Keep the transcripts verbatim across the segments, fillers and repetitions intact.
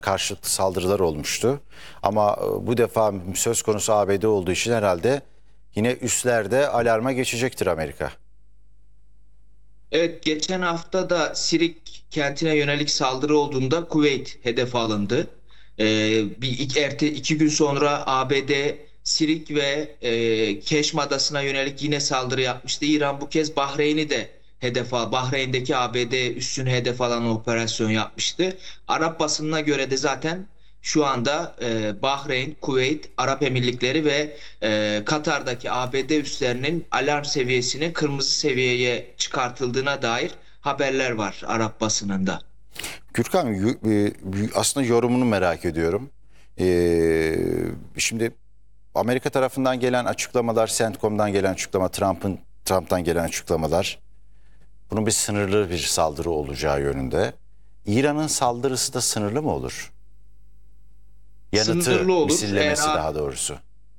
karşılıklı saldırılar olmuştu. Ama bu defa söz konusu A B D olduğu için herhalde yine üslerde alarma geçecektir Amerika. Evet, geçen hafta da Sirik kentine yönelik saldırı olduğunda Kuveyt hedef alındı. Ee, bir iki, erte, iki gün sonra A B D Sirik ve e, Keşm Adası'na yönelik yine saldırı yapmıştı. İran bu kez Bahreyn'i de hedef al, Bahreyn'deki A B D üssünü hedef alan operasyon yapmıştı. Arap basınına göre de zaten şu anda e, Bahreyn, Kuveyt, Arap Emirlikleri ve e, Katar'daki A B D üslerinin alarm seviyesinin kırmızı seviyeye çıkartıldığına dair haberler var Arap basınında. Gürkan, aslında yorumunu merak ediyorum. Ee, şimdi Amerika tarafından gelen açıklamalar, CENTCOM'dan gelen açıklama, Trump'ın Trump'tan gelen açıklamalar, bunun bir sınırlı bir saldırı olacağı yönünde. İran'ın saldırısı da sınırlı mı olur? Yanıtı, Sınırlı olur. misillemesi Eğer daha doğrusu.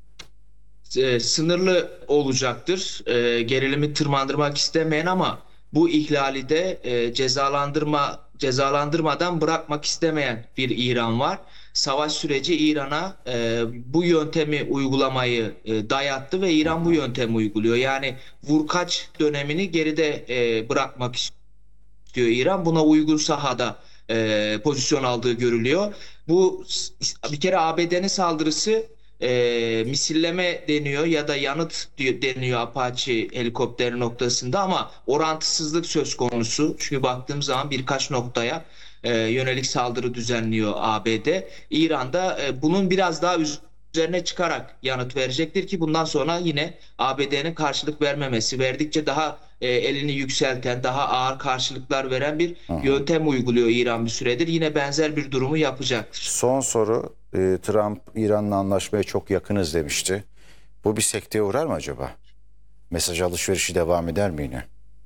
e, sınırlı olacaktır. E, gerilimi tırmandırmak istemeyen ama bu ihlali de e, cezalandırma cezalandırmadan bırakmak istemeyen bir İran var. Savaş süreci İran'a e, bu yöntemi uygulamayı e, dayattı ve İran bu yöntemi uyguluyor. Yani vurkaç dönemini geride e, bırakmak istiyor İran. Buna uygun sahada e, pozisyon aldığı görülüyor. Bu bir kere A B D'nin saldırısı e, misilleme deniyor ya da yanıt diyor, deniyor Apache helikopteri noktasında ama orantısızlık söz konusu. Çünkü baktığım zaman birkaç noktaya e, yönelik saldırı düzenliyor A B D. İran'da e, bunun biraz daha üzerine çıkarak yanıt verecektir ki bundan sonra yine A B D'nin karşılık vermemesi, verdikçe daha e, elini yükselten, daha ağır karşılıklar veren bir Hı hı. yöntem uyguluyor İran bir süredir. Yine benzer bir durumu yapacaktır. Son soru, e, Trump İran'la anlaşmaya çok yakınız demişti. Bu bir sekteye uğrar mı acaba? Mesaj alışverişi devam eder mi yine?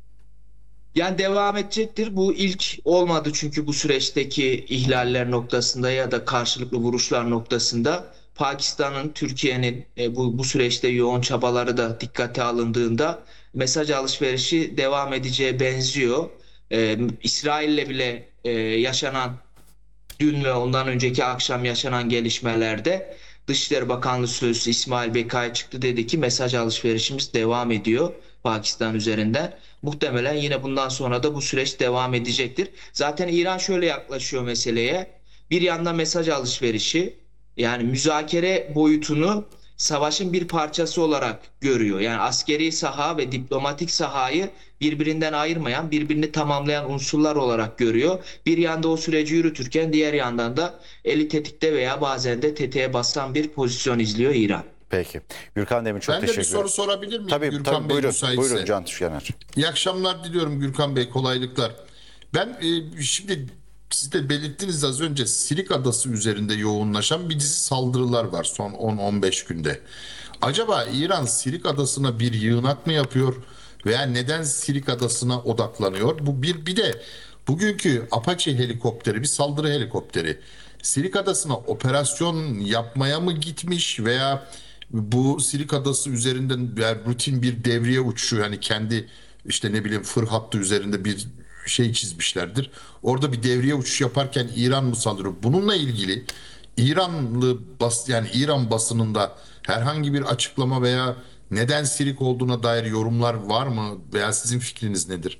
Yani devam edecektir. Bu ilk olmadı çünkü bu süreçteki ihlaller noktasında ya da karşılıklı vuruşlar noktasında Pakistan'ın, Türkiye'nin e, bu, bu süreçte yoğun çabaları da dikkate alındığında mesaj alışverişi devam edeceğe benziyor. E, İsrail'le bile e, yaşanan dün ve ondan önceki akşam yaşanan gelişmelerde Dışişleri Bakanlığı Sözcüsü İsmail Bekay çıktı, dedi ki mesaj alışverişimiz devam ediyor Pakistan üzerinden. Muhtemelen yine bundan sonra da bu süreç devam edecektir. Zaten İran şöyle yaklaşıyor meseleye. Bir yandan mesaj alışverişi, yani müzakere boyutunu savaşın bir parçası olarak görüyor. Yani askeri saha ve diplomatik sahayı birbirinden ayırmayan, birbirini tamamlayan unsurlar olarak görüyor. Bir yanda o süreci yürütürken diğer yandan da eli tetikte veya bazen de tetiğe basan bir pozisyon izliyor İran. Peki. Gürkan Demin, çok Ben de teşekkür bir ederim. soru sorabilir miyim Tabii, Gürkan tabii Bey buyurun, müsaitse? buyurun Can Tüşkener. İyi akşamlar diliyorum Gürkan Bey, kolaylıklar. Ben e, şimdi siz de belirttiniz az önce, Sirik Adası üzerinde yoğunlaşan bir dizi saldırılar var son on on beş günde. Acaba İran Sirik Adası'na bir yığınak mı yapıyor veya neden Sirik Adası'na odaklanıyor? Bu bir bir de bugünkü Apache helikopteri bir saldırı helikopteri. Sirik Adası'na operasyon yapmaya mı gitmiş veya bu Silik Adası üzerinden yani rutin bir devriye uçuşu, yani kendi işte ne bileyim fır hattı üzerinde bir şey çizmişlerdir. Orada bir devriye uçuş yaparken İran mı saldırıyor? Bununla ilgili İranlı bas yani İran basınında herhangi bir açıklama veya neden Sirik olduğuna dair yorumlar var mı veya sizin fikriniz nedir?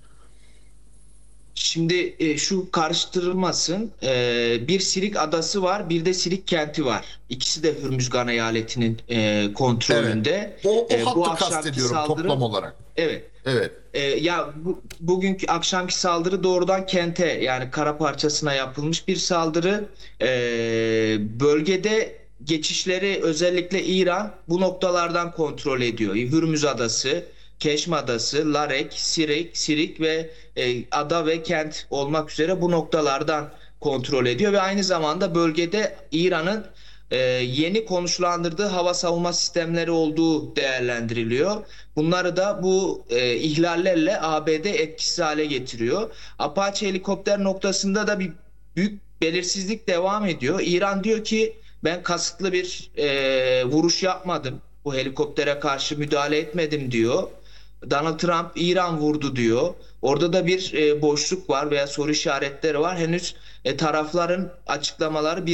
Şimdi e, şu karıştırılmasın. E, bir Sirik adası var, bir de Sirik kenti var. İkisi de Hürmüzgan eyaletinin e, kontrolünde. O, o E, hattı bu akşamki kastediyorum saldırı, toplam olarak. evet. Evet. E, ya bu, bugünkü akşamki saldırı doğrudan kente, yani kara parçasına yapılmış bir saldırı. E, bölgede geçişleri özellikle İran bu noktalardan kontrol ediyor. Hürmüz Adası, Keşm Adası, Larek, Sirik, Sirik ve e, ada ve kent olmak üzere bu noktalardan kontrol ediyor ve aynı zamanda bölgede İran'ın e, yeni konuşlandırdığı hava savunma sistemleri olduğu değerlendiriliyor. Bunları da bu e, ihlallerle A B D etkisiz hale getiriyor. Apache helikopter noktasında da bir büyük belirsizlik devam ediyor. İran diyor ki ben kasıtlı bir e, vuruş yapmadım. Bu helikoptere karşı müdahale etmedim diyor. Donald Trump İran vurdu diyor. Orada da bir e, boşluk var veya soru işaretleri var. Henüz e, tarafların açıklamaları bir